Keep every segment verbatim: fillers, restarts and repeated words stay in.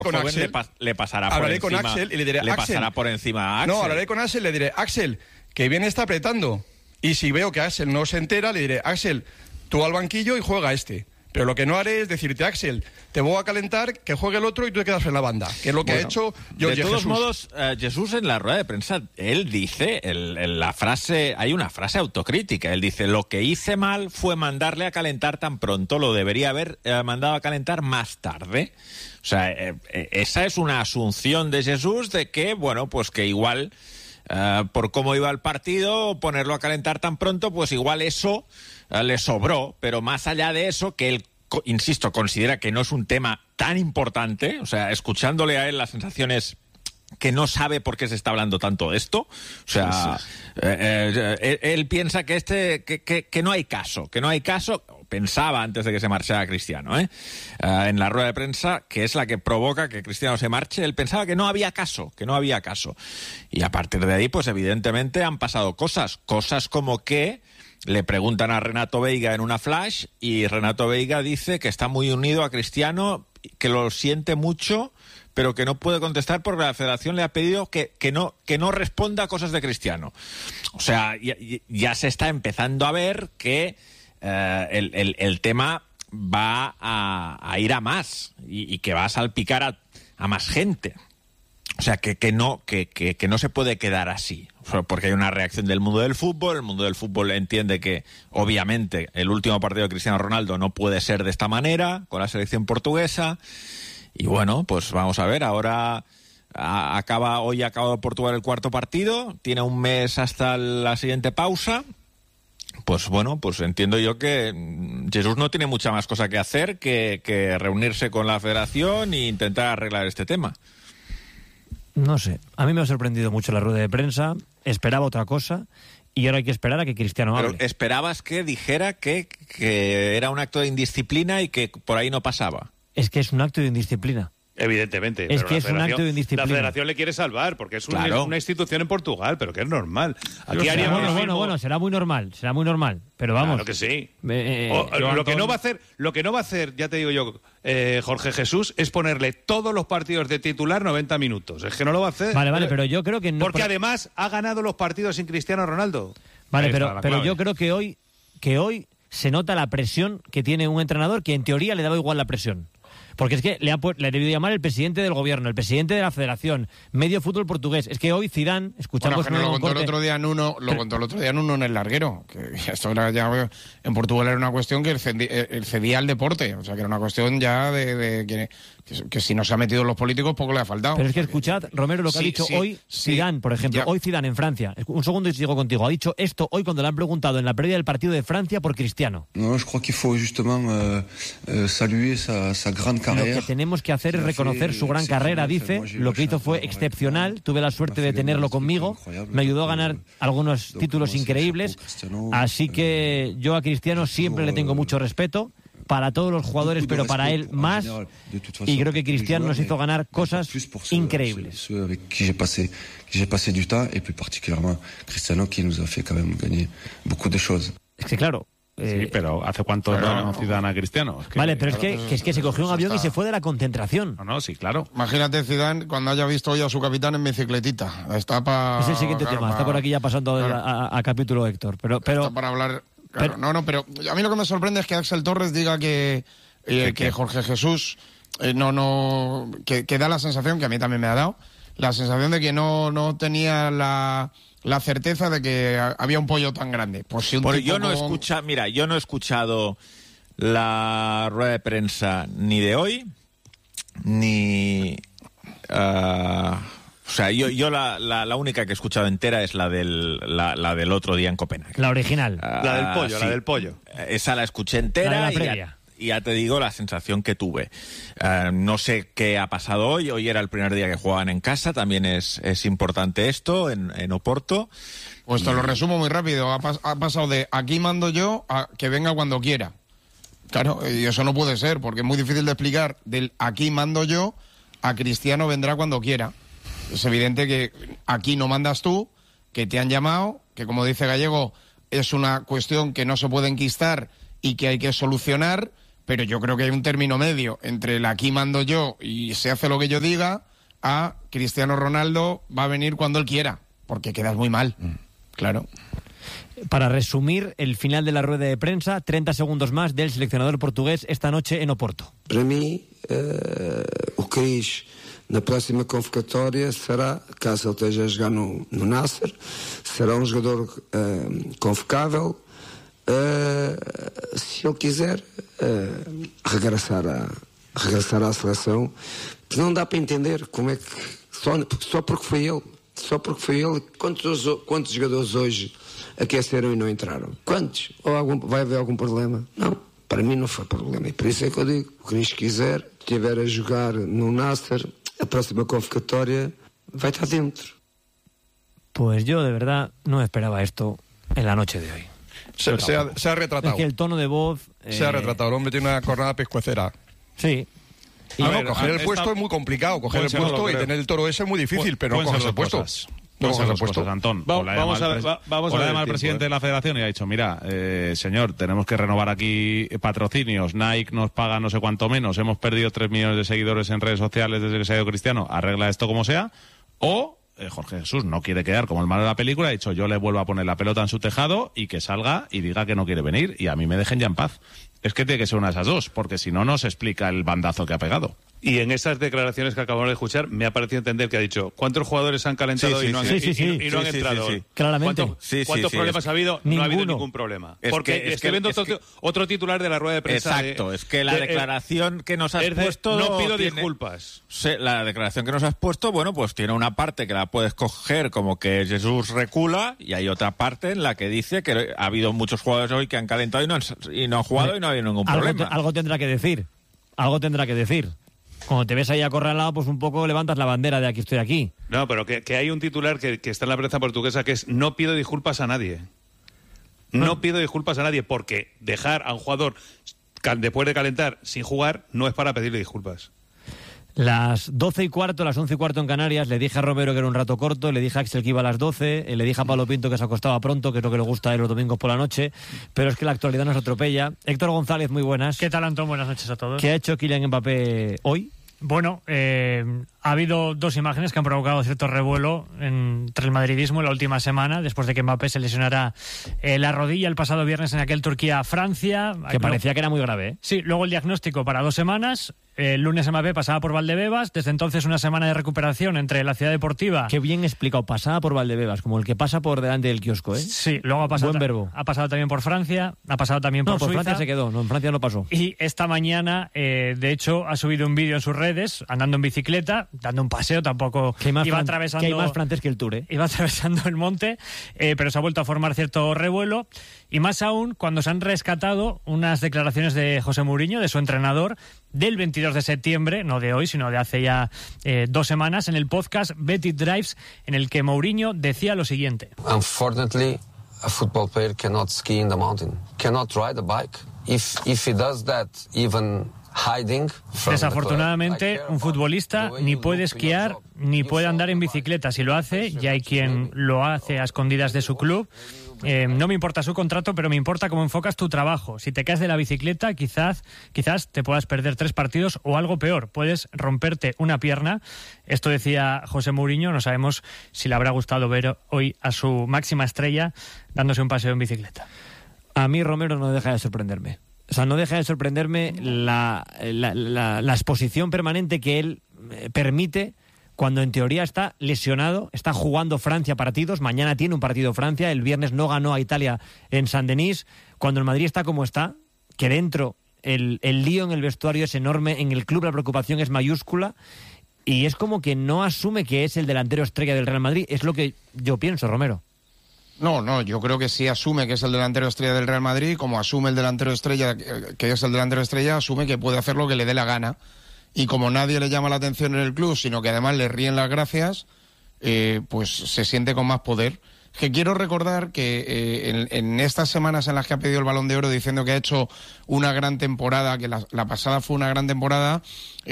con joven Axel, le, pa- le pasará por hablaré encima. con Axel y le diré, le Axel, pasará por encima a Axel. No, hablaré con Axel y le diré, Axel, que bien está apretando. Y si veo que Axel no se entera, le diré, Axel, tú al banquillo y juega este. Pero lo que no haré es decirte, Axel, te voy a calentar, que juegue el otro y tú te quedas en la banda. Que es lo que Bueno, ha hecho Jorge de todos Jesús. modos, uh, Jesús en la rueda de prensa, él dice, el, el, la frase, hay una frase autocrítica, él dice, lo que hice mal fue mandarle a calentar tan pronto, lo debería haber uh, mandado a calentar más tarde. O sea, eh, eh, esa es una asunción de Jesús de que, bueno, pues que igual, uh, por cómo iba el partido, ponerlo a calentar tan pronto, pues igual eso uh, le sobró, pero más allá de eso, que él, insisto, considera que no es un tema tan importante, o sea, escuchándole a él la sensación es que no sabe por qué se está hablando tanto de esto, o sea, sí, sí. Eh, eh, él, él piensa que este que, que, que no hay caso, que no hay caso, pensaba antes de que se marchara Cristiano, ¿eh? Uh, en la rueda de prensa, que es la que provoca que Cristiano se marche, él pensaba que no había caso, que no había caso, y a partir de ahí, pues evidentemente han pasado cosas, cosas como que le preguntan a Renato Veiga en una flash y Renato Veiga dice que está muy unido a Cristiano, que lo siente mucho, pero que no puede contestar porque la Federación le ha pedido que, que, no, que no responda a cosas de Cristiano. O sea, ya, ya se está empezando a ver que eh, el, el, el tema va a, a ir a más y, y que va a salpicar a, a más gente. O sea, que, que, no, que, que, que no se puede quedar así, porque hay una reacción del mundo del fútbol, el mundo del fútbol entiende que, obviamente, el último partido de Cristiano Ronaldo no puede ser de esta manera, con la selección portuguesa, y bueno, pues vamos a ver, ahora a, acaba hoy acaba Portugal el cuarto partido, tiene un mes hasta la siguiente pausa, pues bueno, pues entiendo yo que Jesús no tiene mucha más cosa que hacer que, que reunirse con la Federación e intentar arreglar este tema. No sé, a mí me ha sorprendido mucho la rueda de prensa, esperaba otra cosa y ahora hay que esperar a que Cristiano hable. Pero esperabas que dijera que, que era un acto de indisciplina y que por ahí no pasaba. Es que es un acto de indisciplina. Evidentemente. Es pero que es un acto de indisciplina. La Federación le quiere salvar porque es un, claro. una institución en Portugal, pero que es normal. Aquí será, haríamos bueno, lo bueno, mismo. bueno, será muy normal, será muy normal, pero vamos. Claro que sí. Eh, o, yo, lo Antón... que no va a hacer, lo que no va a hacer, ya te digo yo, eh, Jorge Jesús, es ponerle todos los partidos de titular noventa minutos. Es que no lo va a hacer. Vale, vale, pero yo creo que no. Porque pero... además ha ganado los partidos sin Cristiano Ronaldo. Vale, pero, pero yo creo que hoy, que hoy se nota la presión que tiene un entrenador que en teoría le daba igual la presión. Porque es que le ha, le ha debido llamar el presidente del gobierno, el presidente de la federación, medio fútbol portugués. Es que hoy Zidane, escuchamos... Bueno, que no lo contó el otro día en uno, lo Pero... contó el otro día en uno en el larguero. Que esto era ya, en Portugal era una cuestión que él cedía al deporte. O sea, que era una cuestión ya de, de que, que, que si no se ha metido los políticos, poco le ha faltado. Pero es que escuchad, Romero, lo que sí, ha dicho sí, hoy sí, Zidane, por ejemplo. Ya. Hoy Zidane en Francia. Un segundo y sigo contigo. Ha dicho esto hoy cuando le han preguntado en la previa del partido de Francia por Cristiano. No, yo creo que faut justement euh, euh, saluer sa, sa grande carrera. Lo que tenemos que hacer es reconocer su gran carrera, dice. Lo que hizo fue excepcional. Tuve la suerte de tenerlo conmigo. Me ayudó a ganar algunos títulos increíbles. Así que yo a Cristiano siempre le tengo mucho respeto. Para todos los jugadores, pero para él más. Y creo que Cristiano nos hizo ganar cosas increíbles. Es que claro. Sí, pero ¿hace cuánto no, no Zidane a Cristiano? Es que, vale, pero es que, que es que se cogió un avión y se fue de la concentración. No, no, sí, claro. Imagínate Zidane cuando haya visto hoy a su capitán en bicicletita. Está para... Es el siguiente claro, tema, pa... está por aquí ya pasando claro. a, a, a capítulo Héctor. Pero, pero... Está para hablar... Claro, pero... No, no, pero a mí lo que me sorprende es que Axel Torres diga que, eh, que Jorge Jesús eh, no, no... Que, que da la sensación, que a mí también me ha dado, la sensación de que no, no tenía la... la certeza de que había un pollo tan grande. Pues si un Porque tipo yo no con... escucha, mira, yo no he escuchado la rueda de prensa ni de hoy, ni... Uh, o sea, yo, yo la, la, la única que he escuchado entera es la del, la, la del otro día en Copenhague. La original. Uh, la del pollo, sí. la del pollo. Esa la escuché entera. La de la y previa. ya, y ya te digo la sensación que tuve. Uh, no sé qué ha pasado hoy. Hoy era el primer día que jugaban en casa. También es, es importante esto, en, en Oporto. Pues te lo resumo muy rápido. Ha, pas- ha pasado de aquí mando yo a que venga cuando quiera. Claro, y eso no puede ser, porque es muy difícil de explicar. Del aquí mando yo a Cristiano vendrá cuando quiera. Es evidente que aquí no mandas tú, que te han llamado, que como dice Gallego, es una cuestión que no se puede enquistar y que hay que solucionar, pero yo creo que hay un término medio entre el aquí mando yo y se hace lo que yo diga, a Cristiano Ronaldo va a venir cuando él quiera, porque quedas muy mal, mm. claro. Para resumir el final de la rueda de prensa, treinta segundos más del seleccionador portugués esta noche en Oporto. Para mim, uh, o Cris na próxima convocatória será, caso ele esteja a jogar no, no Nasser, será um jogador uh, convocável, uh, se ele quiser uh, regressar, a, regressar à seleção. Não dá para entender como é que, só, só porque foi ele, só porque foi ele, quantos, quantos jogadores hoje aqueceram e não entraram? Quantos? Ou algum, vai haver algum problema? Não, para mim não foi problema. E por isso é que eu digo, o Cris quiser, estiver a jogar no Nasser, a próxima convocatoria vai estar dentro. Pues yo de verdad no esperaba esto en la noche de hoy. Se, se, ha, se ha retratado. Es que el tono de voz... Se eh... ha retratado, el hombre tiene una jornada pescuecera. Sí. Y no, ver, coger el puesto esta... es muy complicado, coger el puesto y tener el toro ese es muy difícil, pero no coger el puesto. No coger el puesto, Antón. Va, vamos a ver, va, vamos a ver. El presidente eh. de la federación y ha dicho, mira, eh, señor, tenemos que renovar aquí patrocinios, Nike nos paga no sé cuánto menos, hemos perdido tres millones de seguidores en redes sociales desde que se ha ido Cristiano, arregla esto como sea, o... Jorge Jesús no quiere quedar como el malo de la película, ha dicho yo le vuelvo a poner la pelota en su tejado y que salga y diga que no quiere venir y a mí me dejen ya en paz. Es que tiene que ser una de esas dos, porque si no, no se explica el bandazo que ha pegado. Y en esas declaraciones que acabamos de escuchar, me ha parecido entender que ha dicho ¿cuántos jugadores han calentado sí, sí, y no han, sí, sí, sí, y, y, y no sí, han sí, entrado? Sí, sí, sí. Claramente. ¿Cuántos, sí, sí, ¿cuántos sí, problemas sí. ha habido? Ninguno. No ha habido ningún problema. Es Porque que, es estoy que, viendo es otro, que, otro titular de la rueda de prensa. Exacto, de, es que la de, declaración que nos has de, puesto... No pido tiene, disculpas. La declaración que nos has puesto, bueno, pues tiene una parte que la puedes coger como que Jesús recula y hay otra parte en la que dice que ha habido muchos jugadores hoy que han calentado y no han, y no han jugado y no ha habido ningún algo problema. Te, algo tendrá que decir, algo tendrá que decir. Cuando te ves ahí acorralado, pues un poco levantas la bandera de aquí estoy aquí. No, pero que, que hay un titular que, que está en la prensa portuguesa que es no pido disculpas a nadie. No, no pido disculpas a nadie porque dejar a un jugador después de calentar sin jugar no es para pedirle disculpas. Las doce y cuarto, las once y cuarto en Canarias, le dije a Romero que era un rato corto, le dije a Axel que iba a las doce, le dije a Pablo Pinto que se acostaba pronto, que es lo que le gusta a él los domingos por la noche, pero es que la actualidad nos atropella. Héctor González, muy buenas. ¿Qué tal, Antón? Buenas noches a todos. ¿Qué ha hecho Kylian Mbappé hoy? Bueno, eh, ha habido dos imágenes que han provocado cierto revuelo entre el madridismo en la última semana, después de que Mbappé se lesionara eh, la rodilla el pasado viernes en aquel Turquía-Francia. Que parecía que era muy grave, ¿eh? Sí, luego el diagnóstico para dos semanas. El lunes Mbappé pasaba por Valdebebas, desde entonces una semana de recuperación entre la ciudad deportiva. Qué bien explicado, pasaba por Valdebebas, como el que pasa por delante del kiosco, ¿eh? Sí, luego ha pasado, Buen verbo. ha pasado también por Francia, ha pasado también por no, por Suiza. Francia se quedó, no, en Francia no pasó. Y esta mañana, eh, de hecho, ha subido un vídeo en sus redes, andando en bicicleta, dando un paseo, tampoco que hay más iba fran- atravesando... Que hay más francés que el Tour, ¿eh? Iba atravesando el monte, eh, pero se ha vuelto a formar cierto revuelo, y más aún cuando se han rescatado unas declaraciones de José Mourinho, de su entrenador, del veintidós de septiembre, no de hoy, sino de hace ya eh, dos semanas, en el podcast Bet It Drives, en el que Mourinho decía lo siguiente. Unfortunately, a football player cannot ski in the mountain, cannot ride a bike. If if he does that, even hiding from Desafortunadamente, un futbolista ni puede esquiar ni puede andar en bicicleta. Si lo hace, ya hay quien lo hace a escondidas de su club. Eh, no me importa su contrato, pero me importa cómo enfocas tu trabajo. Si te caes de la bicicleta, quizás, quizás te puedas perder tres partidos o algo peor. Puedes romperte una pierna. Esto decía José Mourinho. No sabemos si le habrá gustado ver hoy a su máxima estrella dándose un paseo en bicicleta. A mí Romero no deja de sorprenderme. O sea, no deja de sorprenderme la, la, la, la exposición permanente que él eh, permite cuando en teoría está lesionado, está jugando Francia partidos, mañana tiene un partido Francia, el viernes no ganó a Italia en Saint-Denis, cuando el Madrid está como está, que dentro el, el lío en el vestuario es enorme, en el club la preocupación es mayúscula, y es como que no asume que es el delantero estrella del Real Madrid, es lo que yo pienso, Romero. No, no, yo creo que sí asume que es el delantero estrella del Real Madrid, como asume el delantero estrella, que es el delantero estrella, asume que puede hacer lo que le dé la gana. Y como nadie le llama la atención en el club, sino que además le ríen las gracias, eh, pues se siente con más poder. Que quiero recordar que eh, en, en estas semanas en las que ha pedido el Balón de Oro diciendo que ha hecho una gran temporada, que la, la pasada fue una gran temporada,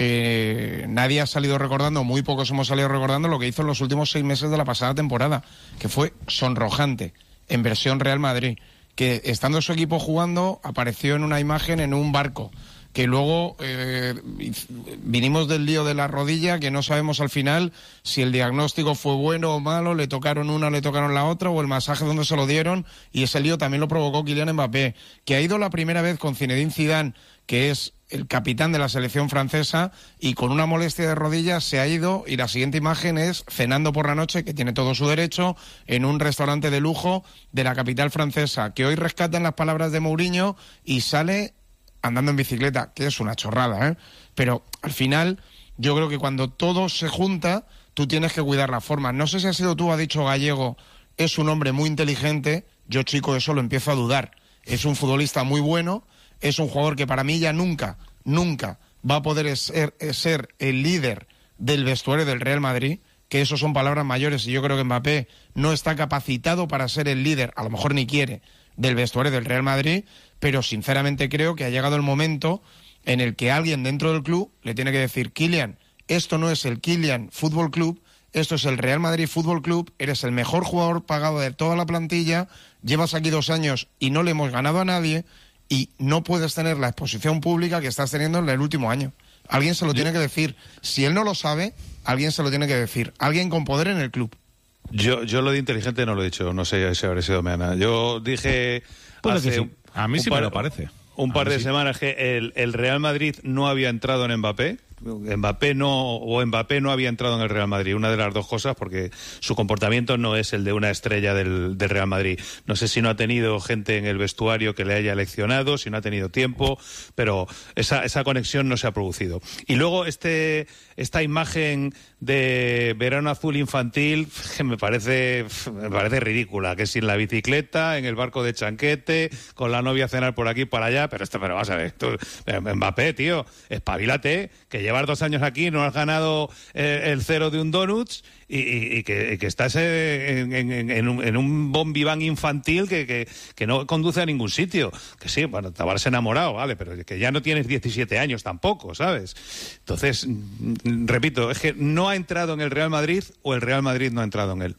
eh, nadie ha salido recordando, muy pocos hemos salido recordando lo que hizo en los últimos seis meses de la pasada temporada, que fue sonrojante, en versión Real Madrid, que estando su equipo jugando apareció en una imagen en un barco. que luego eh, vinimos del lío de la rodilla, que no sabemos al final si el diagnóstico fue bueno o malo, le tocaron una, le tocaron la otra, o el masaje donde se lo dieron, y ese lío también lo provocó Kylian Mbappé, que ha ido la primera vez con Zinedine Zidane, que es el capitán de la selección francesa, y con una molestia de rodillas se ha ido, y la siguiente imagen es cenando por la noche, que tiene todo su derecho, en un restaurante de lujo de la capital francesa, que hoy rescatan las palabras de Mourinho y sale andando en bicicleta, que es una chorrada, ¿eh? Pero al final yo creo que cuando todo se junta, tú tienes que cuidar la forma. No sé si ha sido tú, ha dicho Gallego, es un hombre muy inteligente, yo, chico, eso lo empiezo a dudar. Es un futbolista muy bueno, es un jugador que para mí ya nunca, nunca va a poder ser, ser el líder del vestuario del Real Madrid, que eso son palabras mayores, y yo creo que Mbappé no está capacitado para ser el líder, a lo mejor ni quiere, del vestuario del Real Madrid, pero sinceramente creo que ha llegado el momento en el que alguien dentro del club le tiene que decir: Kylian, esto no es el Kylian Fútbol Club, esto es el Real Madrid Fútbol Club, eres el mejor jugador pagado de toda la plantilla, llevas aquí dos años y no le hemos ganado a nadie, y no puedes tener la exposición pública que estás teniendo en el último año. Alguien se lo tiene que decir. Si él no lo sabe, alguien se lo tiene que decir. Alguien con poder en el club. Yo, yo lo de inteligente no lo he dicho, no sé si habrá sido Meana. Yo dije hace sí. A mí sí par, me lo parece. Un par de sí. semanas que el, el Real Madrid no había entrado en Mbappé. Mbappé no o Mbappé no había entrado en el Real Madrid, una de las dos cosas, porque su comportamiento no es el de una estrella del, del Real Madrid. No sé si no ha tenido gente en el vestuario que le haya leccionado, si no ha tenido tiempo, pero esa, esa conexión no se ha producido. Y luego este esta imagen de verano azul infantil, que me parece me parece ridícula, que sin la bicicleta, en el barco de Chanquete, con la novia a cenar por aquí y para allá, pero esto, pero vas a ver, tú, Mbappé, tío, espabilate, que llevas dos años aquí, no has ganado eh, el cero de un donuts, y, y, y, que, y que estás en, en, en, un, en un bombiván infantil que, que, que no conduce a ningún sitio. Que sí, bueno, te habrás enamorado, vale, pero que ya no tienes diecisiete años tampoco, ¿sabes? Entonces, repito, es que no ha entrado en el Real Madrid, o el Real Madrid no ha entrado en él.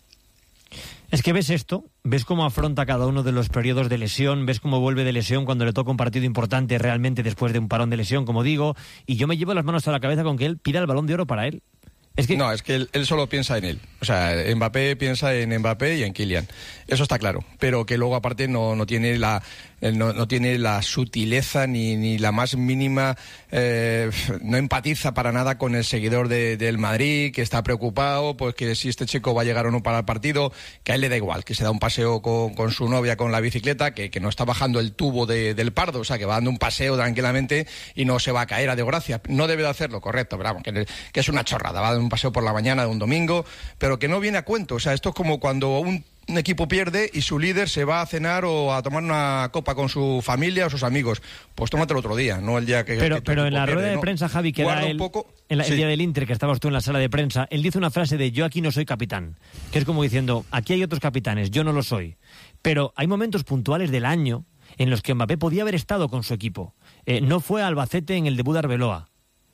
Es que ves esto, ves cómo afronta cada uno de los periodos de lesión, ves cómo vuelve de lesión cuando le toca un partido importante realmente después de un parón de lesión, como digo, y yo me llevo las manos a la cabeza con que él pida el Balón de Oro para él. Es que... No, es que él, él solo piensa en él. O sea, Mbappé piensa en Mbappé y en Kylian. Eso está claro. Pero que luego, aparte, no, no tiene la no, no tiene la sutileza ni, ni la más mínima... Eh, no empatiza para nada con el seguidor de, del Madrid, que está preocupado, pues que si este chico va a llegar o no para el partido, que a él le da igual, que se da un paseo con, con su novia con la bicicleta, que, que no está bajando el tubo de, del Pardo, o sea, que va dando un paseo tranquilamente y no se va a caer a de gracia. No debe de hacerlo, correcto, pero vamos, que, que es una chorrada, va a dar un paseo por la mañana de un domingo, pero que no viene a cuento. O sea, esto es como cuando un un equipo pierde y su líder se va a cenar o a tomar una copa con su familia o sus amigos. Pues tómatelo otro día, no el día que... Pero, que pero en la pierde, rueda de ¿no? prensa, Javi, que da el, poco, en la, sí. el día del Inter, que estabas tú en la sala de prensa, él dice una frase de: yo aquí no soy capitán, que es como diciendo, aquí hay otros capitanes, yo no lo soy. Pero hay momentos puntuales del año en los que Mbappé podía haber estado con su equipo. Eh, no fue a Albacete en el debut de Arbeloa.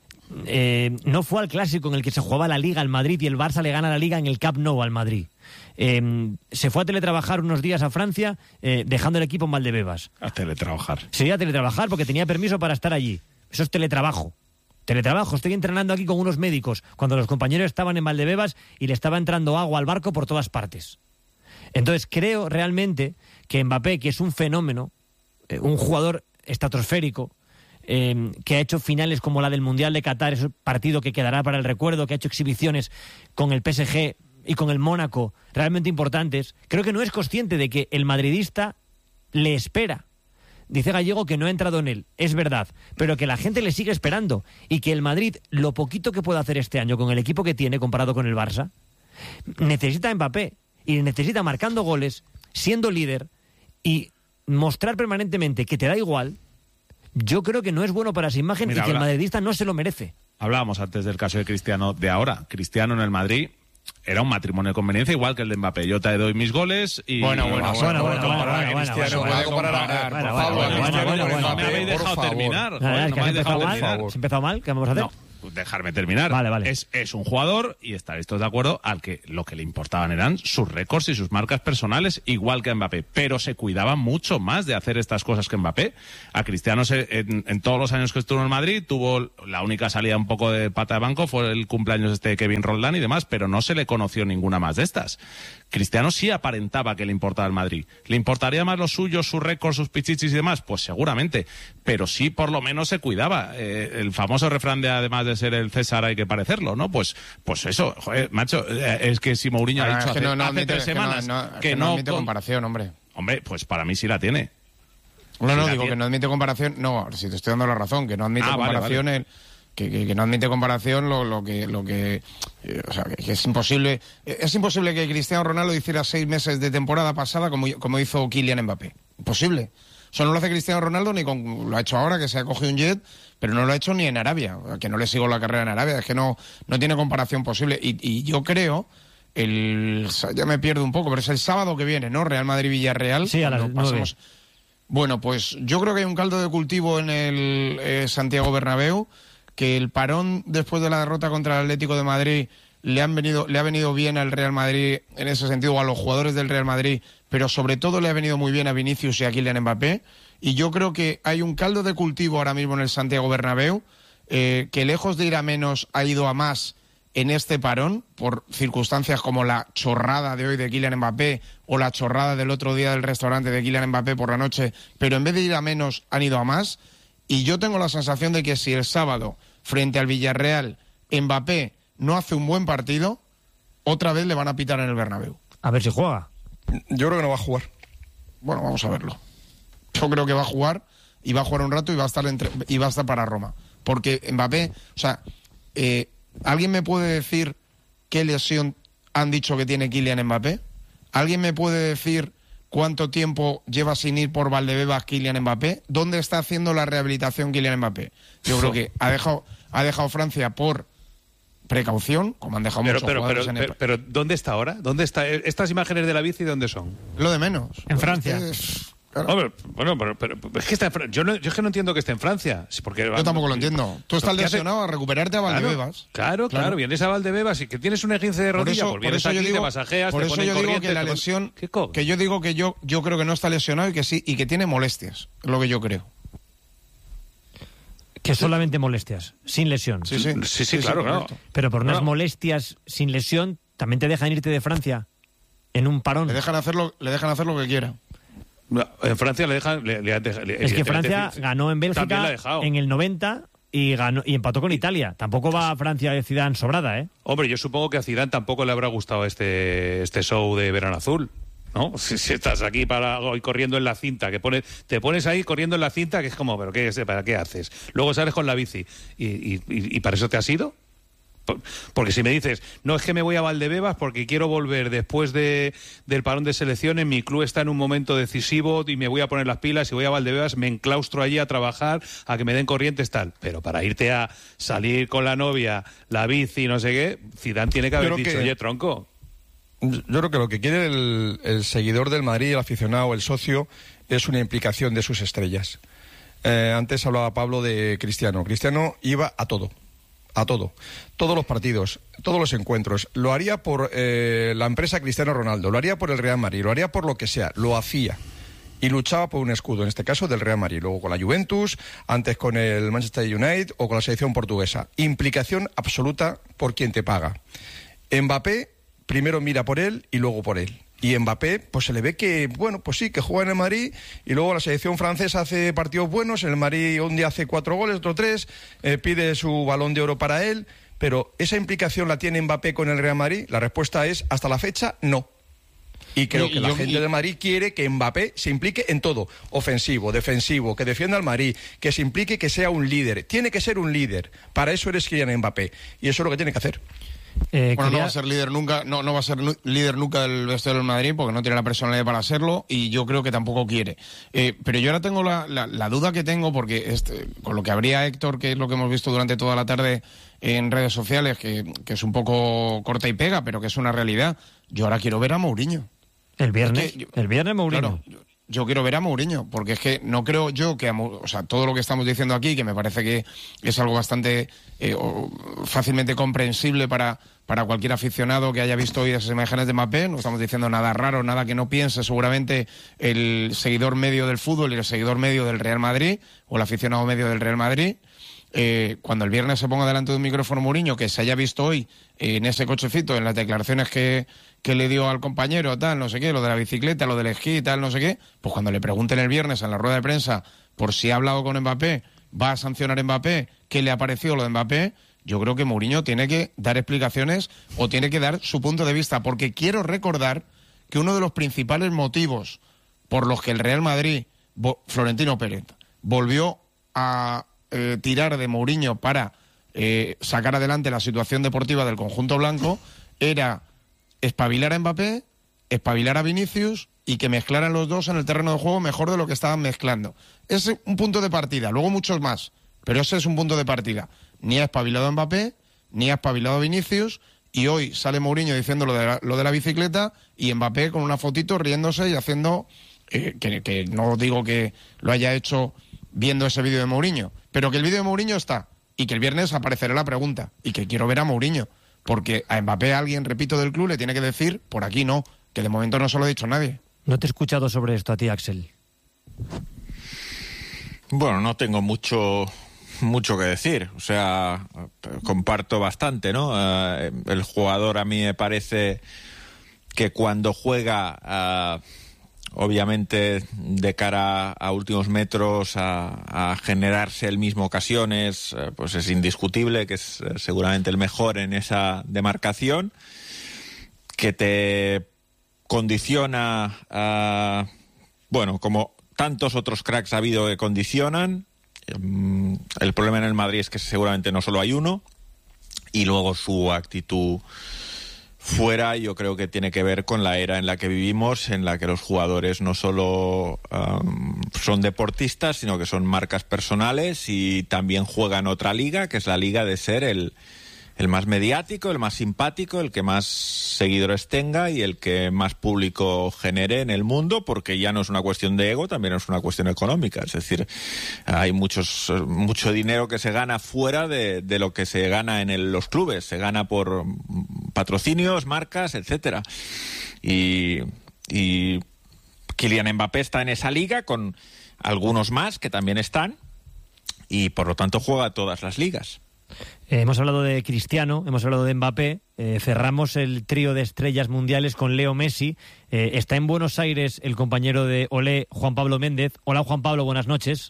Eh, no fue al clásico en el que se jugaba la Liga al Madrid y el Barça le gana la Liga en el Camp Nou al Madrid. Eh, se fue a teletrabajar unos días a Francia, eh, dejando el equipo en Valdebebas. A teletrabajar. Sí, a teletrabajar porque tenía permiso para estar allí. Eso es teletrabajo. Teletrabajo, estoy entrenando aquí con unos médicos cuando los compañeros estaban en Valdebebas y le estaba entrando agua al barco por todas partes. Entonces creo realmente que Mbappé, que es un fenómeno, eh, un jugador estratosférico, Eh, que ha hecho finales como la del Mundial de Qatar, ese partido que quedará para el recuerdo, que ha hecho exhibiciones con el P S G y con el Mónaco realmente importantes, creo que no es consciente de que el madridista le espera. Dice Gallego que no ha entrado en él, es verdad, pero que la gente le sigue esperando y que el Madrid, lo poquito que puede hacer este año con el equipo que tiene comparado con el Barça, necesita a Mbappé y necesita marcando goles, siendo líder y mostrar permanentemente que te da igual. Yo creo que no es bueno para esa imagen. Mira, y que habla... el madridista no se lo merece. Hablábamos antes del caso de Cristiano de ahora. Cristiano en el Madrid era un matrimonio de conveniencia igual que el de Mbappé. Yo te doy mis goles y... Bueno, bueno, bueno, bueno, comparar a Cristiano, puede comparar a Pablo, a Cristiano con Mbappé, no me habéis dejado terminar. ¿Has empezado mal? ¿Qué vamos a hacer? No. dejarme terminar. Vale, vale. Es, es un jugador, y estaréis todos de acuerdo, al que lo que le importaban eran sus récords y sus marcas personales, igual que a Mbappé. Pero se cuidaba mucho más de hacer estas cosas que Mbappé. A Cristiano, se, en, en todos los años que estuvo en Madrid, tuvo la única salida un poco de pata de banco, fue el cumpleaños este de Kevin Roldán y demás, pero no se le conoció ninguna más de estas. Cristiano sí aparentaba que le importaba el Madrid. ¿Le importaría más los suyos, sus récords, sus pichichis y demás? Pues seguramente. Pero sí, por lo menos se cuidaba. Eh, el famoso refrán de además de ser el César hay que parecerlo, ¿no? Pues pues eso, joder, macho, eh, es que si Mourinho ah, ha dicho hace, no, no hace admite, tres semanas que no, no, que que no, no admite con... comparación, hombre. Hombre, pues para mí sí la tiene. No, no, sí digo tiene. que no admite comparación. No, si te estoy dando la razón, que no admite ah, comparación vale, vale. El... Que, que, que no admite comparación lo, lo que lo que eh, o sea que, que es imposible es imposible que Cristiano Ronaldo hiciera seis meses de temporada pasada como, como hizo Kylian Mbappé. Imposible. Eso no lo hace Cristiano Ronaldo ni con lo ha hecho ahora que se ha cogido un jet, pero no lo ha hecho ni en Arabia, que no le sigo la carrera en Arabia, es que no no tiene comparación posible y, y yo creo el ya me pierdo un poco, pero es el sábado que viene, ¿no? Real Madrid Villarreal. Sí, a las nueve. Bueno, pues yo creo que hay un caldo de cultivo en el eh, Santiago Bernabéu, que el parón después de la derrota contra el Atlético de Madrid le han venido le ha venido bien al Real Madrid en ese sentido, o a los jugadores del Real Madrid, pero sobre todo le ha venido muy bien a Vinicius y a Kylian Mbappé, y yo creo que hay un caldo de cultivo ahora mismo en el Santiago Bernabéu, eh, que lejos de ir a menos ha ido a más en este parón, por circunstancias como la chorrada de hoy de Kylian Mbappé o la chorrada del otro día del restaurante de Kylian Mbappé por la noche, pero en vez de ir a menos han ido a más, y yo tengo la sensación de que si el sábado frente al Villarreal Mbappé no hace un buen partido, otra vez le van a pitar en el Bernabéu. A ver si juega. Yo creo que no va a jugar. Bueno, vamos a verlo. Yo creo que va a jugar y va a jugar un rato y va a estar entre, y va a estar para Roma. Porque Mbappé, o sea, eh, ¿alguien me puede decir qué lesión han dicho que tiene Kylian Mbappé? ¿Alguien me puede decir cuánto tiempo lleva sin ir por Valdebebas Kylian Mbappé? ¿Dónde está haciendo la rehabilitación Kylian Mbappé? Yo creo que ha dejado, ha dejado Francia por precaución, como han dejado pero, muchos pero, jugadores pero, en el... pero, pero ¿dónde está ahora? ¿Dónde está? ¿Estas imágenes de la bici dónde son? Lo de menos. En Francia. Es... Claro. Hombre, bueno, pero, pero, pero es que está en Francia. Yo, no, yo es que no entiendo que esté en Francia. Porque, yo tampoco lo entiendo. Tú estás lesionado hace... a recuperarte a Valdebebas. Claro, claro, claro, vienes a Valdebebas y que tienes un esguince de rodilla, por eso, pues vienes por eso aquí, yo digo, te masajeas, por te eso ponen yo corriente, digo que la pon... lesión, que yo digo que yo, yo creo que no está lesionado y que sí, y que tiene molestias, es lo que yo creo. Que solamente molestias, sin lesión. Sí, sí, sí, sí, sí claro, claro. Pero por unas claro. molestias sin lesión, ¿también te dejan irte de Francia en un parón? Le dejan hacer lo, le dejan hacer lo que quiera. En Francia le dejan... Le, le, le, es que Francia ganó en Bélgica en el noventa y ganó y empató con Italia. Tampoco va a Francia de Zidane sobrada, ¿eh? Hombre, yo supongo que a Zidane tampoco le habrá gustado este, este show de Verano Azul, ¿no? Si, si estás aquí para hoy corriendo en la cinta, que pones, te pones ahí corriendo en la cinta, que es como, ¿pero qué, para qué haces? Luego sales con la bici. ¿Y, y, y, y para eso te has ido? Porque si me dices, no, es que me voy a Valdebebas porque quiero volver después de, del parón de selecciones, mi club está en un momento decisivo y me voy a poner las pilas y voy a Valdebebas, me enclaustro allí a trabajar, a que me den corrientes, tal. Pero para irte a salir con la novia, la bici, no sé qué, Zidane tiene que haber dicho, que, oye, tronco. Yo creo que lo que quiere el, el seguidor del Madrid, el aficionado, el socio, es una implicación de sus estrellas. Eh, antes hablaba Pablo de Cristiano. Cristiano iba a todo. A todo, todos los partidos, todos los encuentros. Lo haría por eh, la empresa Cristiano Ronaldo, lo haría por el Real Madrid, lo haría por lo que sea, lo hacía. Y luchaba por un escudo, en este caso del Real Madrid, luego con la Juventus, antes con el Manchester United o con la selección portuguesa. Implicación absoluta por quien te paga. Mbappé primero mira por él y luego por él. Y Mbappé, pues se le ve que, bueno, pues sí, que juega en el Madrid y luego la selección francesa hace partidos buenos, en el Madrid un día hace cuatro goles, otro tres, eh, pide su balón de oro para él, pero ¿esa implicación la tiene Mbappé con el Real Madrid? La respuesta es, hasta la fecha, no. Y creo y, que y la yo, gente y... de Madrid quiere que Mbappé se implique en todo, ofensivo, defensivo, que defienda al Madrid, que se implique, que sea un líder. Tiene que ser un líder, para eso eres Kylian Mbappé, y eso es lo que tiene que hacer. Eh, bueno, quería... no va a ser líder nunca, no, no va a ser líder nunca del vestuario del Madrid porque no tiene la personalidad para serlo y yo creo que tampoco quiere. Eh, pero yo ahora tengo la, la, la duda que tengo porque este, con lo que habría Héctor, que es lo que hemos visto durante toda la tarde en redes sociales, que, que es un poco corta y pega, pero que es una realidad. Yo ahora quiero ver a Mourinho. El viernes, es que yo, el viernes Mourinho. Claro, yo quiero ver a Mourinho, porque es que no creo yo que, a, o sea, todo lo que estamos diciendo aquí, que me parece que es algo bastante eh, fácilmente comprensible para, para cualquier aficionado que haya visto hoy esas imágenes de Mbappé, no estamos diciendo nada raro, nada que no piense seguramente el seguidor medio del fútbol y el seguidor medio del Real Madrid, o el aficionado medio del Real Madrid. Eh, cuando el viernes se ponga delante de un micrófono Mourinho, que se haya visto hoy eh, en ese cochecito, en las declaraciones que, que le dio al compañero, tal, no sé qué, lo de la bicicleta, lo del esquí, tal, no sé qué, pues cuando le pregunten el viernes en la rueda de prensa por si ha hablado con Mbappé, va a sancionar a Mbappé, qué le ha parecido lo de Mbappé, yo creo que Mourinho tiene que dar explicaciones o tiene que dar su punto de vista, porque quiero recordar que uno de los principales motivos por los que el Real Madrid, Florentino Pérez, volvió a Eh, tirar de Mourinho para eh, sacar adelante la situación deportiva del conjunto blanco era espabilar a Mbappé, espabilar a Vinicius y que mezclaran los dos en el terreno de juego mejor de lo que estaban mezclando. Ese es un punto de partida, luego muchos más, pero ese es un punto de partida. Ni ha espabilado a Mbappé, ni ha espabilado a Vinicius, y hoy sale Mourinho diciendo lo de la, lo de la bicicleta y Mbappé con una fotito riéndose y haciendo, eh, que, que no digo que lo haya hecho viendo ese vídeo de Mourinho, pero que el vídeo de Mourinho está y que el viernes aparecerá la pregunta y que quiero ver a Mourinho, porque a Mbappé alguien, repito, del club le tiene que decir, por aquí no, que de momento no se lo ha dicho nadie. No te he escuchado sobre esto a ti, Axel. Bueno, no tengo mucho mucho que decir, o sea, comparto bastante, ¿no? Uh, el jugador a mí me parece que cuando juega... Uh, obviamente de cara a últimos metros a, a generarse él mismo ocasiones, pues es indiscutible que es seguramente el mejor en esa demarcación, que te condiciona a, bueno, como tantos otros cracks ha habido que condicionan. El problema en el Madrid es que seguramente no solo hay uno, y luego su actitud fuera, yo creo que tiene que ver con la era en la que vivimos, en la que los jugadores no solo um, son deportistas, sino que son marcas personales y también juegan otra liga, que es la liga de ser el, el más mediático, el más simpático, el que más seguidores tenga y el que más público genere en el mundo, porque ya no es una cuestión de ego, también es una cuestión económica. Es decir, hay muchos mucho dinero que se gana fuera de, de lo que se gana en el, los clubes. Se gana por patrocinios, marcas, etcétera. Y, y Kylian Mbappé está en esa liga con algunos más que también están y por lo tanto juega todas las ligas. Eh, hemos hablado de Cristiano, hemos hablado de Mbappé, eh, cerramos el trío de estrellas mundiales con Leo Messi. Eh, está en Buenos Aires el compañero de Olé, Juan Pablo Méndez. Hola Juan Pablo, buenas noches.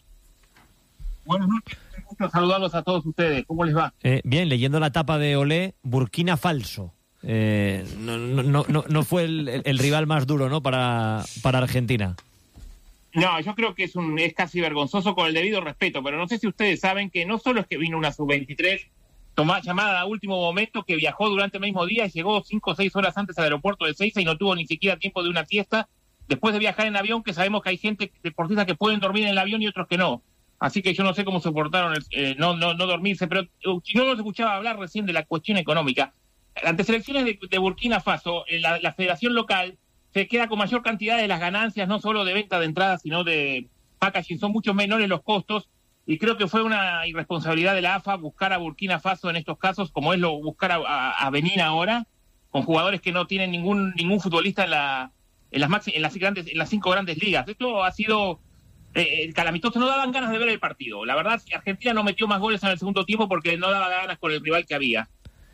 Buenas noches, un gusto saludarlos a todos ustedes. ¿Cómo les va? Eh, bien, leyendo la tapa de Olé, Burkina Faso. Eh, no, no, no, no fue el, el rival más duro, ¿no? Para, para Argentina. No, yo creo que es un es casi vergonzoso, con el debido respeto, pero no sé si ustedes saben que no solo es que vino una sub veintitrés tomada, llamada a último momento, que viajó durante el mismo día y llegó cinco o seis horas antes al aeropuerto de Ezeiza y no tuvo ni siquiera tiempo de una siesta, después de viajar en avión, que sabemos que hay gente deportista que pueden dormir en el avión y otros que no. Así que yo no sé cómo soportaron el, eh, no, no, no dormirse, pero si no nos escuchaba hablar recién de la cuestión económica. Ante selecciones de, de Burkina Faso, la, la federación local se queda con mayor cantidad de las ganancias, no solo de venta de entradas, sino de packaging. Son mucho menores los costos, y creo que fue una irresponsabilidad de la A F A buscar a Burkina Faso en estos casos, como es lo buscar a, a, a Benín ahora, con jugadores que no tienen ningún ningún futbolista en la en las maxi, en las grandes en las cinco grandes ligas. Esto ha sido eh, calamitoso, no daban ganas de ver el partido. La verdad, Argentina no metió más goles en el segundo tiempo porque no daba ganas con el rival que había.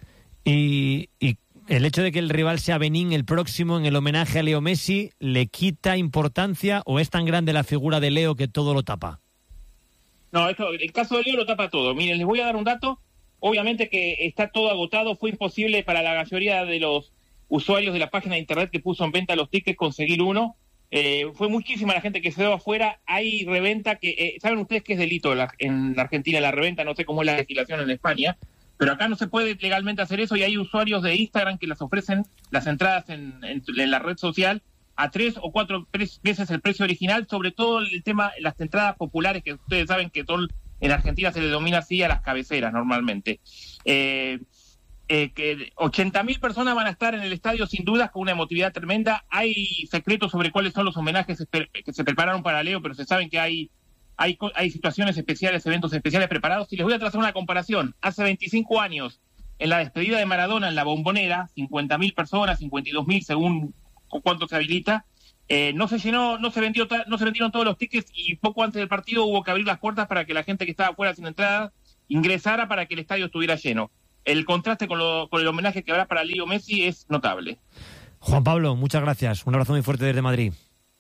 Y, y el hecho de que el rival sea Benín el próximo en el homenaje a Leo Messi, ¿le quita importancia o es tan grande la figura de Leo que todo lo tapa? No, esto, el caso de Leo lo tapa todo. Miren, les voy a dar un dato. Obviamente que está todo agotado. Fue imposible para la mayoría de los usuarios de la página de internet que puso en venta los tickets conseguir uno. Eh, fue muchísima la gente que se dio afuera. Hay reventa que... Eh, ¿saben ustedes qué es delito la, en la Argentina la reventa? No sé cómo es la legislación en España. Pero acá no se puede legalmente hacer eso y hay usuarios de Instagram que las ofrecen las entradas en, en, en la red social a tres o cuatro veces el precio original, sobre todo el tema, las entradas populares, que ustedes saben que son, en Argentina se le denomina así a las cabeceras normalmente. Eh, Eh, que ochenta mil personas van a estar en el estadio sin dudas, con una emotividad tremenda. Hay secretos sobre cuáles son los homenajes que se prepararon para Leo, pero se saben que hay, hay, hay situaciones especiales, eventos especiales preparados. Y les voy a trazar una comparación. Hace veinticinco años, en la despedida de Maradona en la Bombonera, cincuenta mil personas, cincuenta y dos mil según cuánto se habilita, eh, no se llenó, no se vendió, no se vendieron todos los tickets, y poco antes del partido hubo que abrir las puertas para que la gente que estaba afuera sin entrada ingresara para que el estadio estuviera lleno. El contraste con, lo, con el homenaje que habrá para Leo Messi es notable. Juan Pablo, muchas gracias. Un abrazo muy fuerte desde Madrid.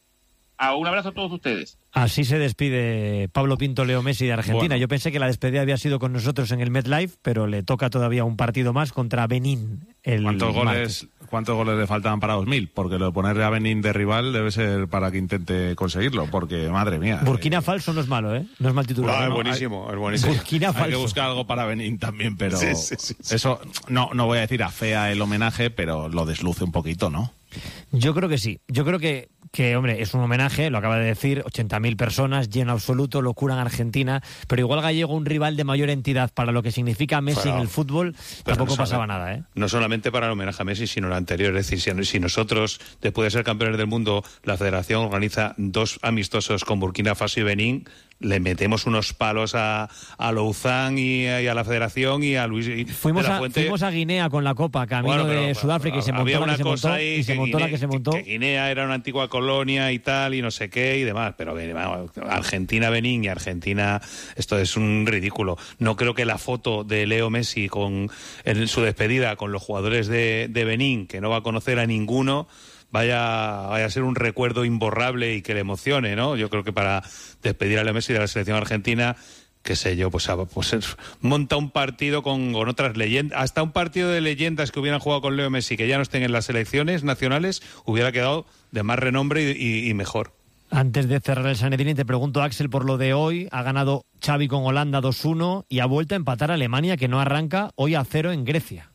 Ah, un abrazo a todos ustedes. Así se despide Pablo Pinto Leo Messi de Argentina. Bueno. Yo pensé que la despedida había sido con nosotros en el MetLife, pero le toca todavía un partido más contra Benín. El ¿Cuántos goles, ¿Cuántos goles le faltaban para dos mil? Porque lo de ponerle a Benín de rival debe ser para que intente conseguirlo, porque madre mía. Burkina eh, Faso no es malo, ¿eh? No es mal titular. No, ¿no? es buenísimo, es buenísimo. Burkina Faso. Hay que buscar algo para Benín también, pero Sí, sí, sí, sí. eso no, no voy a decir afea el homenaje, pero lo desluce un poquito, ¿no? Yo creo que sí. Yo creo que, que hombre, es un homenaje, lo acaba de decir, ochenta mil personas, lleno absoluto, locura en Argentina, pero igual Gallego, un rival de mayor entidad para lo que significa Messi Bueno, en el fútbol, tampoco no pasaba solo- nada, ¿eh? No solamente para el homenaje a Messi, sino el anterior. Es decir, si, si nosotros, después de ser campeones del mundo, la federación organiza dos amistosos con Burkina Faso y Benín, le metemos unos palos a, a Louzán y, a- y a la federación y a Luis y Fuimos de la a, Fuente. fuimos a Guinea con la Copa, camino Bueno, pero, de Sudáfrica, y se montó había la una que se cosa montó, ahí y se que montó la Guinea- que se montó. que Guinea era una antigua colonia y tal, y no sé qué, y demás. Pero vamos, Argentina, Benín y Argentina, esto es un ridículo. No creo que la foto de Leo Messi con en su despedida con los jugadores de, de Benín, que no va a conocer a ninguno, vaya, vaya a ser un recuerdo imborrable y que le emocione, ¿no? Yo creo que para despedir a Leo Messi de la selección argentina, qué sé yo, pues, a- pues es- monta un partido con, con otras leyendas, hasta un partido de leyendas que hubieran jugado con Leo Messi, que ya no estén en las selecciones nacionales, hubiera quedado de más renombre y, y- y mejor. Antes de cerrar el Sanedrín, te pregunto, Axel, por lo de hoy. Ha ganado Xavi con Holanda dos uno y ha vuelto a empatar a Alemania, que no arranca hoy a cero en Grecia.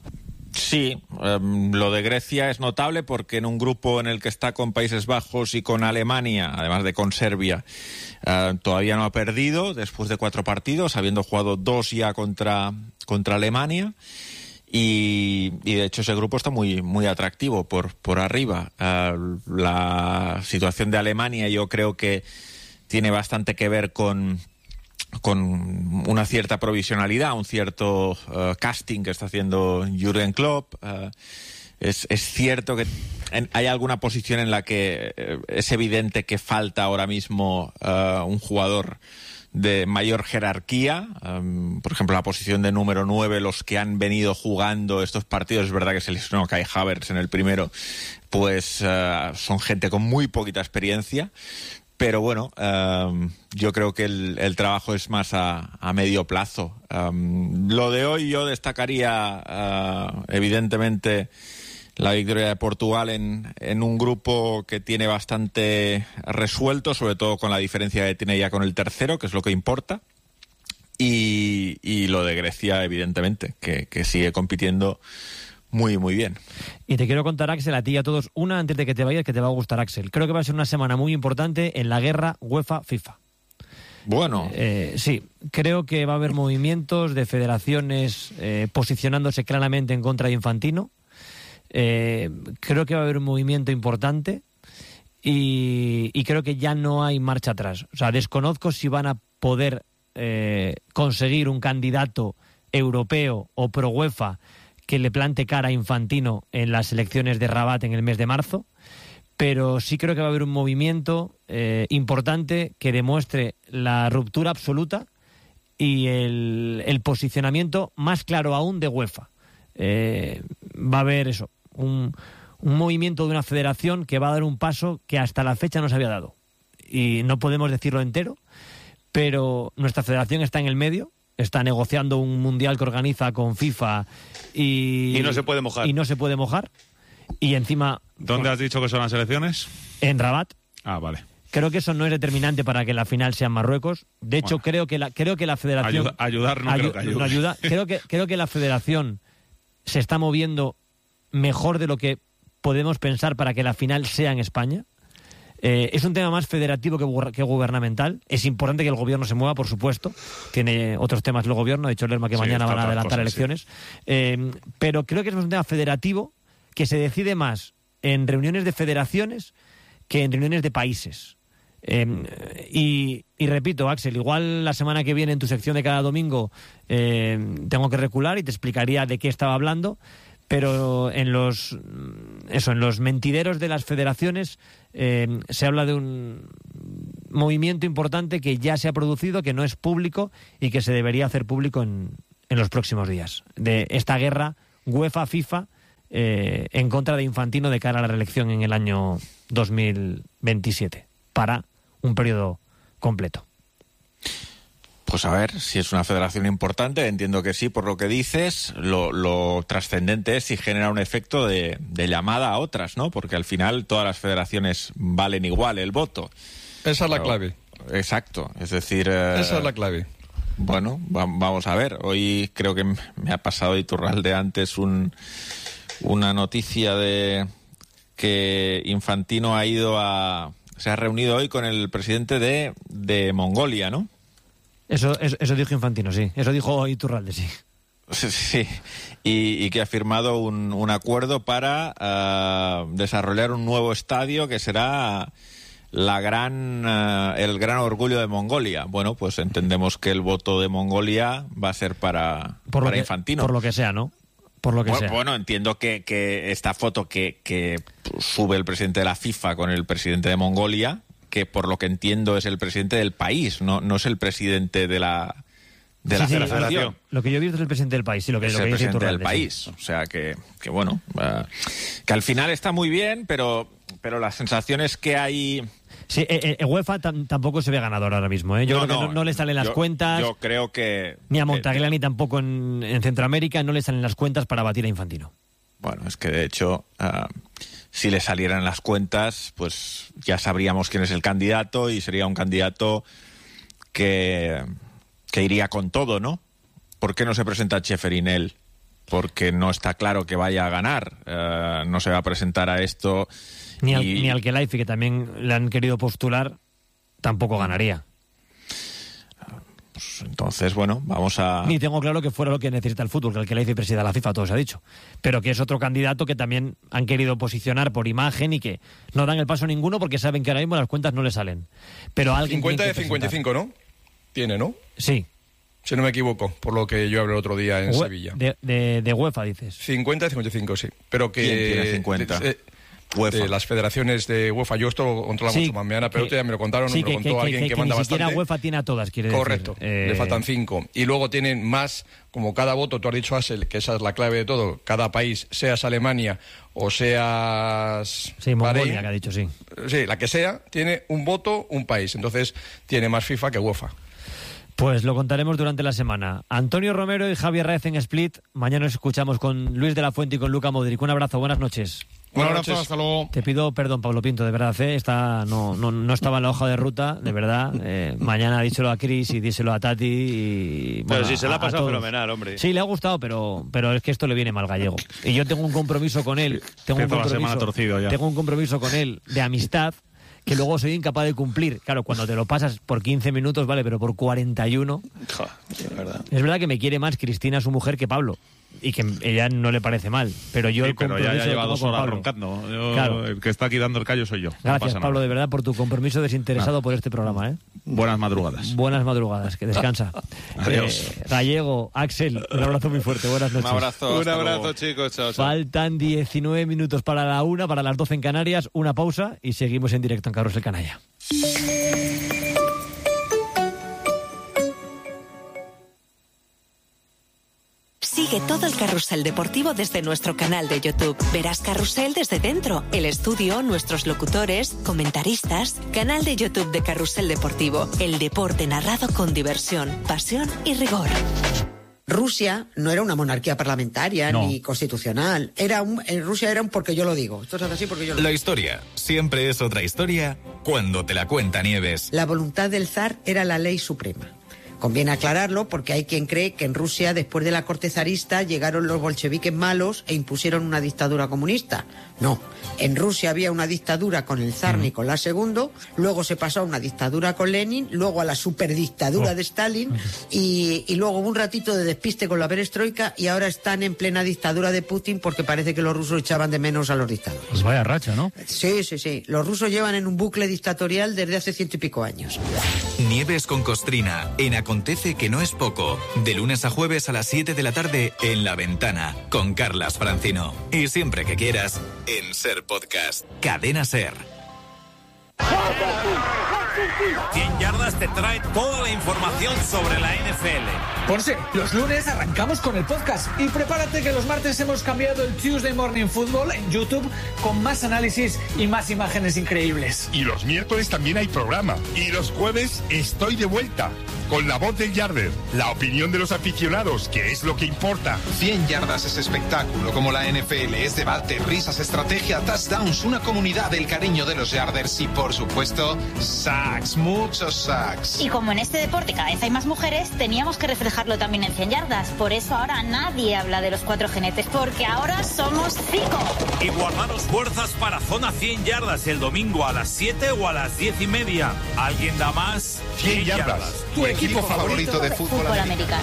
Sí, em, lo de Grecia es notable porque en un grupo en el que está con Países Bajos y con Alemania, además de con Serbia, eh, todavía no ha perdido después de cuatro partidos, habiendo jugado dos ya contra, contra Alemania. Y, y de hecho ese grupo está muy muy atractivo por, por arriba. Eh, la situación de Alemania yo creo que tiene bastante que ver con con una cierta provisionalidad, un cierto uh, casting que está haciendo Jürgen Klopp. Uh, es, es cierto que en, hay alguna posición en la que eh, es evidente que falta ahora mismo uh, un jugador de mayor jerarquía. Um, por ejemplo, la posición de número nueve, los que han venido jugando estos partidos, es verdad que se lesionó Kai Havertz en el primero, pues uh, son gente con muy poquita experiencia. Pero bueno, um, yo creo que el, el trabajo es más a, a medio plazo. Um, lo de hoy yo destacaría, uh, evidentemente, la victoria de Portugal en, en un grupo que tiene bastante resuelto, sobre todo con la diferencia que tiene ya con el tercero, que es lo que importa. Y, y lo de Grecia, evidentemente, que, que sigue compitiendo muy, muy bien. Y te quiero contar, Axel, a ti y a todos, una antes de que te vayas que te va a gustar, Axel. Creo que va a ser una semana muy importante en la guerra UEFA-FIFA. Bueno. Eh, sí, creo que va a haber movimientos de federaciones eh, posicionándose claramente en contra de Infantino. Eh, creo que va a haber un movimiento importante y, y creo que ya no hay marcha atrás. O sea, desconozco si van a poder eh, conseguir un candidato europeo o pro UEFA que le plante cara a Infantino en las elecciones de Rabat en el mes de marzo, pero sí creo que va a haber un movimiento eh, importante que demuestre la ruptura absoluta y el, el posicionamiento más claro aún de UEFA. Eh, va a haber eso, un, un movimiento de una federación que va a dar un paso que hasta la fecha no se había dado. Y no podemos decirlo entero, pero nuestra federación está en el medio, está negociando un mundial que organiza con FIFA y, Y no se puede mojar. Y no se puede mojar. Y encima... ¿Dónde has dicho que son las elecciones? En Rabat. Ah, vale. Creo que eso no es determinante para que la final sea en Marruecos. De hecho, Bueno. creo que la creo que la federación... Ayuda- ayudar no creo que ayude. no ayuda. Creo que, creo que la federación se está moviendo mejor de lo que podemos pensar para que la final sea en España. Eh, es un tema más federativo que, que gubernamental. Es importante que el gobierno se mueva, por supuesto. Tiene otros temas el gobierno. Ha dicho Lerma que sí, mañana van a adelantar cosas, elecciones. Sí. Eh, pero creo que es un tema federativo que se decide más en reuniones de federaciones que en reuniones de países. Eh, y, y repito, Axel, igual la semana que viene en tu sección de cada domingo eh, tengo que recular y te explicaría de qué estaba hablando, pero en los eso en los mentideros de las federaciones eh, se habla de un movimiento importante que ya se ha producido, que no es público y que se debería hacer público en, en los próximos días, de esta guerra UEFA-FIFA eh, en contra de Infantino de cara a la reelección en el año dos mil veintisiete para un periodo completo. Pues a ver, si es una federación importante, entiendo que sí, por lo que dices. Lo, lo trascendente es si genera un efecto de, de llamada a otras, ¿no? Porque al final todas las federaciones valen igual el voto. Esa es la Pero, clave. Exacto, es decir... Eh, Esa es la clave. Bueno, va, vamos a ver. Hoy creo que me ha pasado Iturralde antes un, una noticia de que Infantino ha ido a... Se ha reunido hoy con el presidente de, de Mongolia, ¿no? Eso, eso, eso dijo Infantino, sí. Eso dijo Iturralde, sí. Sí, y, y que ha firmado un, un acuerdo para uh, desarrollar un nuevo estadio que será la gran uh, el gran orgullo de Mongolia. Bueno, pues entendemos que el voto de Mongolia va a ser para, por para que, Infantino. Por lo que sea, ¿no? Por lo que bueno, sea. Bueno, entiendo que, que esta foto que, que sube el presidente de la FIFA con el presidente de Mongolia, que por lo que entiendo es el presidente del país, no, no es el presidente de la de sí, la sí, federación. Lo que yo he visto es el presidente del país, sí, lo que, es lo que el dice presidente Iturralde, del país, sí. O sea que, que bueno, uh, que al final está muy bien, pero pero la sensación es que hay... Sí, eh, eh, UEFA tam, tampoco se ve ganador ahora mismo, ¿eh? Yo no, creo que no, no, no le salen las yo, cuentas. Yo creo que... Ni a Montagliani ni tampoco en, en Centroamérica no le salen las cuentas para batir a Infantino. Bueno, es que de hecho... Uh, si le salieran las cuentas, pues ya sabríamos quién es el candidato y sería un candidato que, que iría con todo, ¿no? ¿Por qué no se presenta Ceferin él? Porque no está claro que vaya a ganar. Uh, no se va a presentar a esto. Ni, y... al, ni al Khelaifi, que también le han querido postular, tampoco ganaría. Pues entonces, bueno, vamos a... Ni tengo claro que fuera lo que necesita el fútbol, que el Khelaifi presida la FIFA, todo se ha dicho. Pero que es otro candidato que también han querido posicionar por imagen y que no dan el paso ninguno porque saben que ahora mismo las cuentas no le salen. Pero alguien cincuenta de tiene que cincuenta y cinco, ¿no? Tiene, ¿no? Sí. Si no me equivoco, por lo que yo hablé el otro día en Ue Sevilla. De, de, de UEFA, dices. cincuenta de cincuenta y cinco, sí. Pero que... ¿Quién tiene cincuenta? De, de, UEFA. De las federaciones de UEFA, yo esto lo controla sí, mucho más mañana, pero que, ya me lo contaron, sí, me lo contó que, que, alguien que, que, que manda ni bastante. Ni siquiera UEFA tiene a todas, quiere Correcto, decir. Correcto, le eh... faltan cinco. Y luego tienen más, como cada voto, tú has dicho, Axel, que esa es la clave de todo, cada país, seas Alemania o seas... Sí, Mongolia, que ha dicho, sí. Sí, la que sea, tiene un voto, un país. Entonces, tiene más FIFA que UEFA. Pues lo contaremos durante la semana. Antonio Romero y Javier Raez en Split. Mañana nos escuchamos con Luis de la Fuente y con Luka Modric. Un abrazo, buenas noches. Un abrazo, hasta luego. Te pido perdón, Pablo Pinto, de verdad, ¿eh? Está, no, no, no estaba en la hoja de ruta, de verdad. Eh, mañana díselo a Cris y díselo a Tati. Y, bueno, pero si a, se la ha pasado todos. Fenomenal, hombre. Sí, le ha gustado, pero, pero es que esto le viene mal gallego. Y yo tengo un compromiso con él. Tengo, un compromiso, torcido ya. tengo un compromiso con él de amistad que luego soy incapaz de cumplir. Claro, cuando te lo pasas por quince minutos, vale, pero por cuarenta y uno... Ja, es verdad. Es verdad que me quiere más Cristina, su mujer, que Pablo. Y que ella no le parece mal. Pero yo sí, el pero ya, ya lleva dos horas Pablo. roncando. Yo, claro. El que está aquí dando el callo soy yo. Gracias, no pasa Pablo, nada. de verdad, por tu compromiso desinteresado nada. por este programa. ¿eh? Buenas madrugadas. Buenas madrugadas, que descansa. Adiós. Eh, Gallego, Axel, un abrazo muy fuerte. Buenas noches. Un abrazo. Un abrazo, chicos. Chao, chao. Faltan diecinueve minutos para la una, para las doce en Canarias. Una pausa y seguimos en directo en Carrusel Canalla. Sigue todo el carrusel deportivo desde nuestro canal de YouTube. Verás Carrusel desde dentro, el estudio, nuestros locutores, comentaristas. Canal de YouTube de Carrusel Deportivo. El deporte narrado con diversión, pasión y rigor. Rusia no era una monarquía parlamentaria no. ni constitucional. Era un, en Rusia era un porque yo lo digo. Esto es así porque yo lo La digo. historia siempre es otra historia cuando te la cuenta Nieves. La voluntad del zar era la ley suprema. Conviene aclararlo porque hay quien cree que en Rusia, después de la corte zarista, llegaron los bolcheviques malos e impusieron una dictadura comunista. No, en Rusia había una dictadura con el zar Nicolás segundo, luego se pasó a una dictadura con Lenin, luego a la superdictadura de Stalin y, y luego hubo un ratito de despiste con la perestroika y ahora están en plena dictadura de Putin porque parece que los rusos echaban de menos a los dictadores. Pues vaya racha, ¿no? Sí, sí, sí. Los rusos llevan en un bucle dictatorial desde hace ciento y pico años. Nieves con Costrina, en Acontece que no es poco. De lunes a jueves a las siete de la tarde en La Ventana, con Carlas Francino. Y siempre que quieras, en Ser Podcast. Cadena Ser. cien yardas te trae toda la información sobre la N F L. Ponce, los lunes arrancamos con el podcast y prepárate que los martes hemos cambiado el Tuesday Morning Football en YouTube con más análisis y más imágenes increíbles. Y los miércoles también hay programa. Y los jueves estoy de vuelta con La Voz del Yarder, la opinión de los aficionados, que es lo que importa. cien yardas es espectáculo como la N F L, es debate, risas, estrategia, touchdowns, una comunidad del cariño de los Yarders y por supuesto sacks, muchos sacks. Y como en este deporte cada vez hay más mujeres, teníamos que reflejarlo también en cien yardas. Por eso ahora nadie habla de los cuatro jinetes, porque ahora somos cinco. Y guardaros fuerzas para Zona cien yardas el domingo a las siete o a las diez y media. ¿Alguien da más? cien yardas. Tu equipo favorito de fútbol, fútbol americano.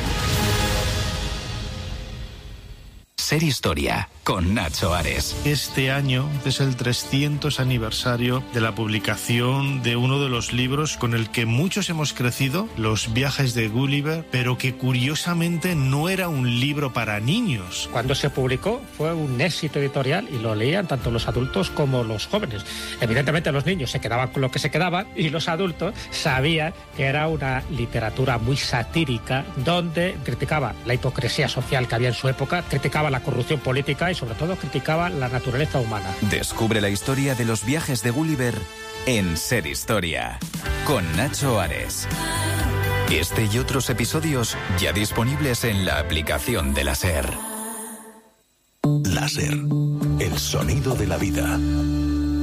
Ser Historia, con Nacho Ares. Este año es el trescientos aniversario de la publicación de uno de los libros con el que muchos hemos crecido, Los viajes de Gulliver, pero que curiosamente no era un libro para niños. Cuando se publicó fue un éxito editorial y lo leían tanto los adultos como los jóvenes. Evidentemente los niños se quedaban con lo que se quedaban y los adultos sabían que era una literatura muy satírica donde criticaba la hipocresía social que había en su época, criticaba la corrupción política y sobre todo criticaba la naturaleza humana. Descubre la historia de los viajes de Gulliver en Ser Historia, con Nacho Ares. Este y otros episodios ya disponibles en la aplicación de la Ser. La Ser, el sonido de la vida.